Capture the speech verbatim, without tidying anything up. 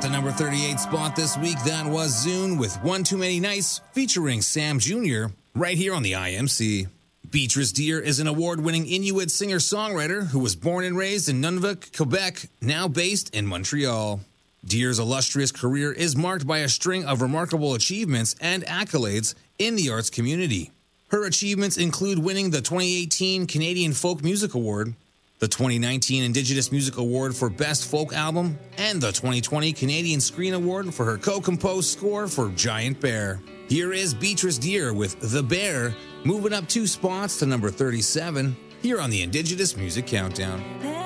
the number thirty-eight spot this week, that was Zune with One Too Many Nights featuring Sam Junior right here on the I M C. Beatrice Deer is an award-winning Inuit singer-songwriter who was born and raised in Nunavut, Quebec, now based in Montreal. Deer's illustrious career is marked by a string of remarkable achievements and accolades in the arts community. Her achievements include winning the twenty eighteen Canadian Folk Music Award, the twenty nineteen Indigenous Music Award for Best Folk Album, and the twenty twenty Canadian Screen Award for her co-composed score for Giant Bear. Here is Beatrice Deer with The Bear, moving up two spots to number thirty-seven, here on the Indigenous Music Countdown.